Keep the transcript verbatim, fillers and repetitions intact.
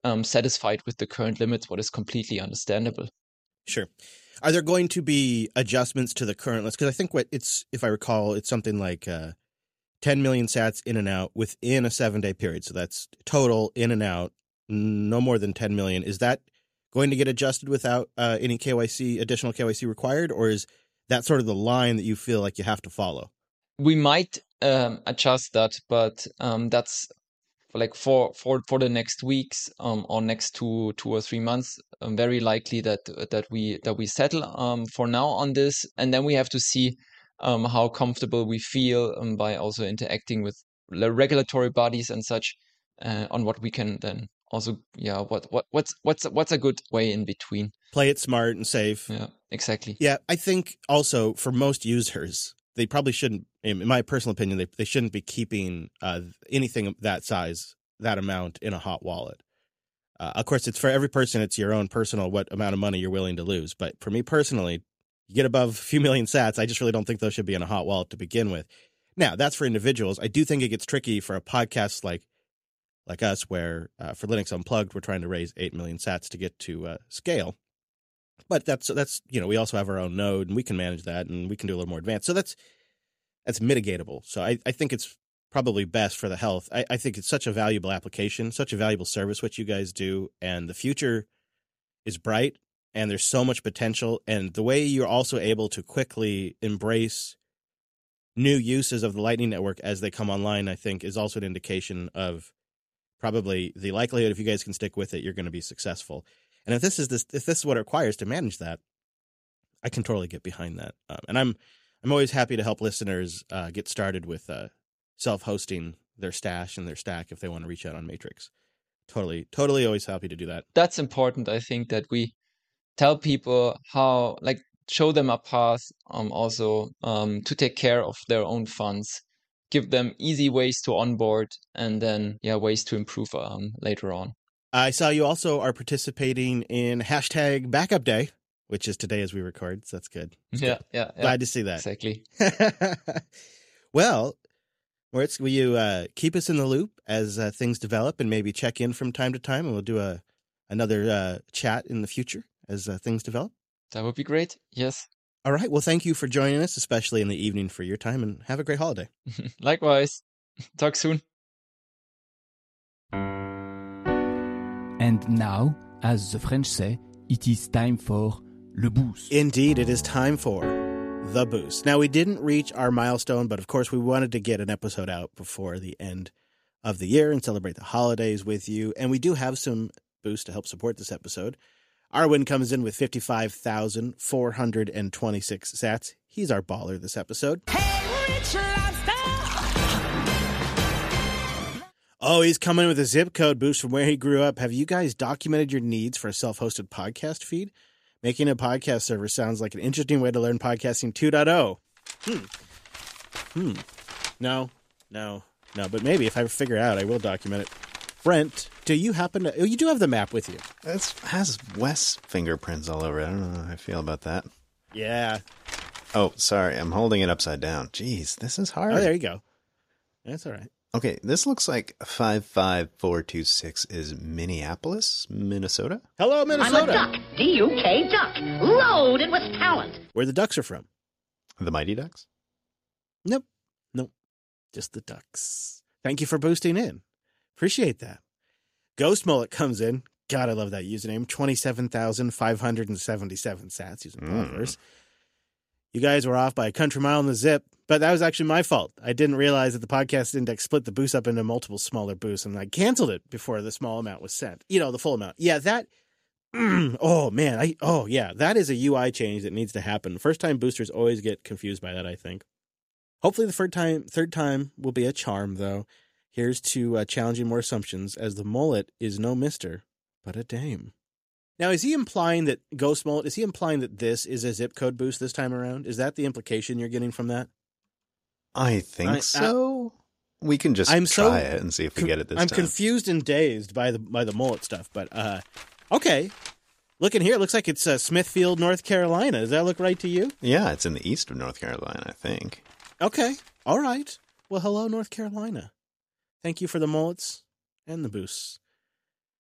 um, satisfied with the current limits, what is completely understandable. Sure. Are there going to be adjustments to the current list? Because I think what it's, if I recall, it's something like uh, ten million sats in and out within a seven-day period. So that's total in and out, no more than ten million. Is that going to get adjusted without uh, any K Y C, additional K Y C required? Or is that sort of the line that you feel like you have to follow? We might um, adjust that, but um, that's like for, for, for the next weeks um, or next two two or three months. Um, very likely that that we that we settle um, for now on this, and then we have to see um, how comfortable we feel um, by also interacting with the regulatory bodies and such uh, on what we can then also yeah what what what's what's what's a good way in between. Play it smart and safe. Yeah, exactly. Yeah, I think also for most users, they probably shouldn't, in my personal opinion, they, they shouldn't be keeping uh, anything that size, that amount in a hot wallet. Uh, of course, it's for every person, it's your own personal what amount of money you're willing to lose. But for me personally, you get above a few million sats, I just really don't think those should be in a hot wallet to begin with. Now, that's for individuals. I do think it gets tricky for a podcast like like us, where uh, for Linux Unplugged, we're trying to raise eight million sats to get to uh, scale. But that's, that's you know, we also have our own node, and we can manage that, and we can do a little more advanced. So that's that's mitigatable. So I, I think it's probably best for the health. I, I think it's such a valuable application, such a valuable service, what you guys do, and the future is bright, and there's so much potential. And the way you're also able to quickly embrace new uses of the Lightning Network as they come online, I think, is also an indication of probably the likelihood if you guys can stick with it, you're going to be successful. And if this is this, if this is what it requires to manage that, I can totally get behind that. Um, and I'm I'm always happy to help listeners uh, get started with uh, self-hosting their stash and their stack if they want to reach out on Matrix. Totally, totally always happy to do that. That's important, I think, that we tell people how, like, show them a path, um, also um, to take care of their own funds, give them easy ways to onboard, and then, yeah, ways to improve um, later on. I saw you also are participating in hashtag Backup Day, which is today as we record, so that's good. That's yeah, good. yeah, yeah. Glad to see that. Exactly. Well, Moritz, will you uh, keep us in the loop as uh, things develop and maybe check in from time to time, and we'll do a another uh, chat in the future as uh, things develop? That would be great. Yes. All right. Well, thank you for joining us, especially in the evening for your time, and have a great holiday. Likewise. Talk soon. And now, as the French say, it is time for le boost. Indeed, it is time for the boost. Now, we didn't reach our milestone, but of course, we wanted to get an episode out before the end of the year and celebrate the holidays with you. And we do have some boosts to help support this episode. Arwin comes in with fifty-five thousand four hundred twenty-six sats. He's our baller this episode. Hey, Rich Lobster! Oh, he's coming with a zip code boost from where he grew up. Have you guys documented your needs for a self-hosted podcast feed? Making a podcast server sounds like an interesting way to learn podcasting two point oh. Hmm. Hmm. No, no, no. But maybe if I figure it out, I will document it. Brent, do you happen to... Oh, you do have the map with you. It has Wes fingerprints all over it. I don't know how I feel about that. Yeah. Oh, sorry. I'm holding it upside down. Jeez, this is hard. Oh, there you go. That's all right. Okay, this looks like five five four two six is Minneapolis, Minnesota? Hello, Minnesota. I'm a duck. D U K duck. Loaded with talent. Where the Ducks are from. The Mighty Ducks? Nope. Nope. Just the Ducks. Thank you for boosting in. Appreciate that. Ghost Mullet comes in. God, I love that username. twenty-seven thousand five hundred seventy-seven sats using Polyverse. Mm. You guys were off by a country mile in the zip, but that was actually my fault. I didn't realize that the podcast index split the boost up into multiple smaller boosts, and I canceled it before the small amount was sent. You know, the full amount. Yeah, that... Mm, oh, man. I Oh, yeah. That is a U I change that needs to happen. First-time boosters always get confused by that, I think. Hopefully the third time, third time will be a charm, though. Here's to uh, challenging more assumptions, as the mullet is no mister, but a dame. Now, is he implying that, Ghost Mullet, is he implying that this is a zip code boost this time around? Is that the implication you're getting from that? I think I, so. I, we can just I'm try so it and see if we con- get it this I'm time. I'm confused and dazed by the by the mullet stuff, but uh, okay. Looking here, it looks like it's uh, Smithfield, North Carolina. Does that look right to you? Yeah, it's in the east of North Carolina, I think. Okay. All right. Well, hello, North Carolina. Thank you for the mullets and the boosts.